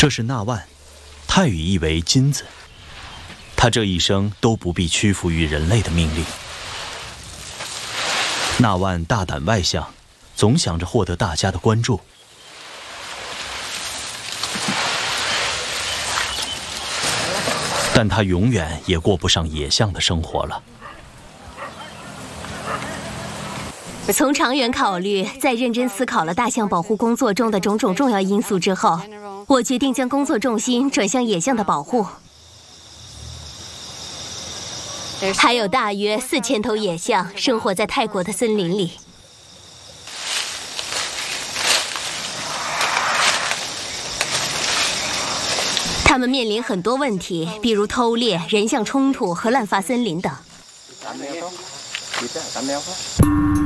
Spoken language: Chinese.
这是纳万，泰语意为金子。他这一生都不必屈服于人类的命令。纳万大胆外向，总想着获得大家的关注。但他永远也过不上野象的生活了。 从长远考虑，在认真思考了大象保护工作中的种种重要因素之后，我决定将工作重心转向野象的保护。还有大约4000头野象生活在泰国的森林里。他们面临很多问题，比如偷猎、人象冲突和滥伐森林等。